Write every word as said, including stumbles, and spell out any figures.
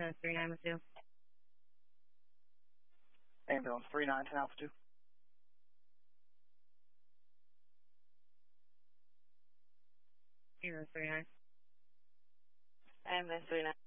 Ambulance three nine with two. Ambulance three nine ten Alpha two. Ambulance three nine. Ambulance three nine.